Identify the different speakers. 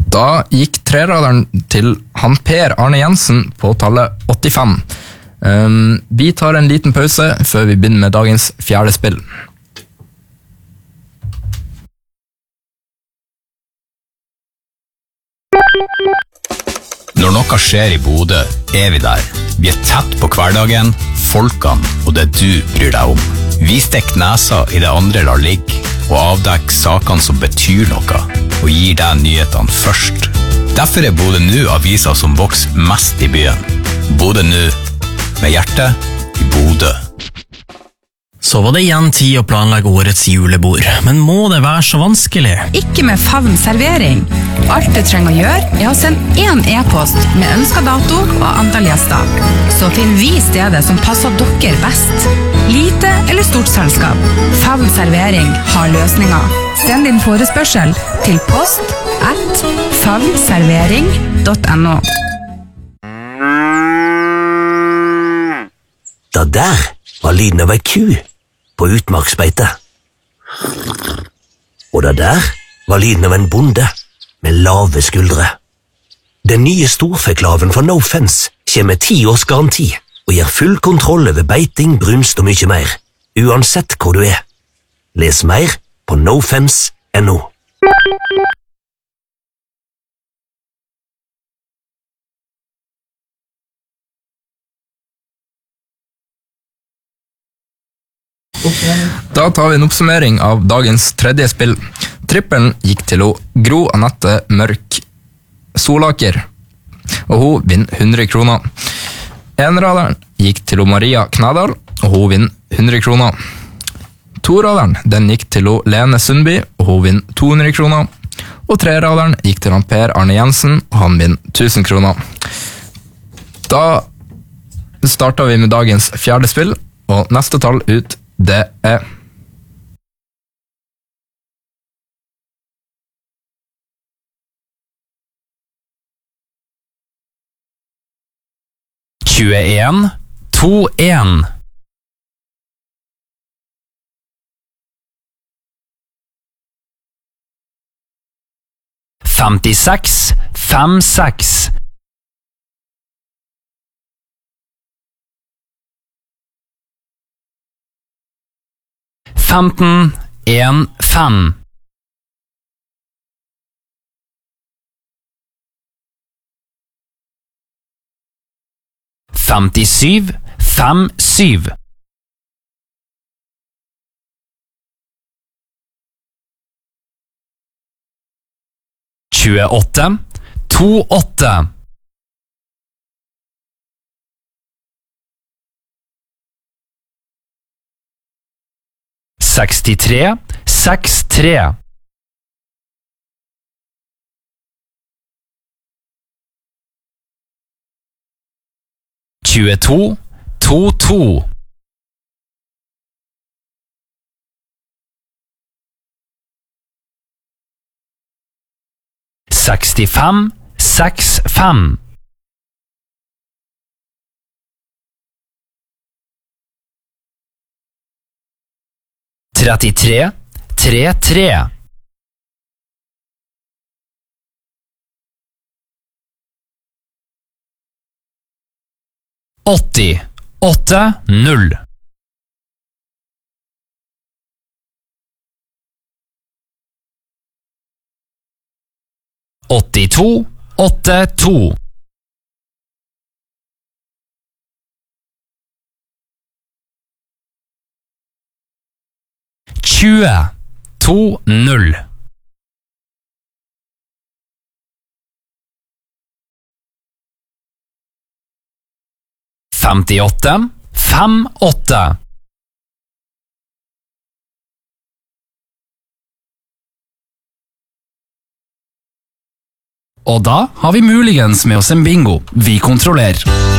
Speaker 1: Da gikk treraderen til han Per Arne Jensen på tallet 85. Vi tar en liten pause før vi begynner med dagens fjerde spill.
Speaker 2: Når noe skjer i Bodø, vi der. Vi tett på hverdagen, folkene og det du bryr deg om. Vi stikker nesa i det andre lar ligge, og avdekker sakene som betyr noe, og gir deg nyhetene først. Derfor Bodø Nå avisa som vokser mest i byen. Bodø Nå, med hjertet i Bodø.
Speaker 3: Så var det igjen tid å planlegge årets julebord, men må det være så vanskelig?
Speaker 4: Ikke med Favn servering. Alt du trenger å gjøre å sende en e-post med ønsket dato og antall gjester. Så finner vi stedet som passer dere best. Lite eller stort selskap. Favn servering har løsninger. Send din forespørsel til post@favnservering.no.
Speaker 5: Da der var lyden av ei ku på utmarksbeite. Og da der var lyden av en bonde med lave skuldre. Den nye storfeklaven fra No Fence kommer med 10 års garanti og gir full kontroll over beiting, brunst og mye mer, uansett hvor du er. Les mer på nofence.no.
Speaker 1: Da tar vi en oppsummering av dagens tredje spill. Trippelen gikk til Gro Anette Mørk Solaker, og hun vinner 100 kroner. Enraderen gikk til Maria Knadal, og hun vinner 100 kroner. Toraderen den gikk til Lene Sundby, og hun vinner 200 kroner. Og treraderen gikk til Per Arne Jensen, og han vinner 1000 kroner. Da starter vi med dagens fjerde spill, og neste tall ut, det er
Speaker 2: 21, 21. 56, 56. 15, 1, 5. 57, 5, 7. 28, 2, 8. 63, 6, 3. 22, 2, 2. 65, 6, 5. 33, 3, 3. 80, 8, 0. 82, 8, 2. 20, 2, 0. 58, 5, 8. 'Og da har vi muligens med oss en bingo. Vi kontrollerer.